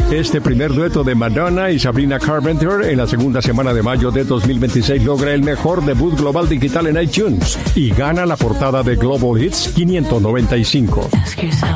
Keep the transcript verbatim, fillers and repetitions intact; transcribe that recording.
Este primer dueto de Madonna y Sabrina Carpenter en la segunda semana de mayo de dos mil veintiséis logra el mejor debut global digital en iTunes y gana la portada de Global Hits quinientos noventa y cinco.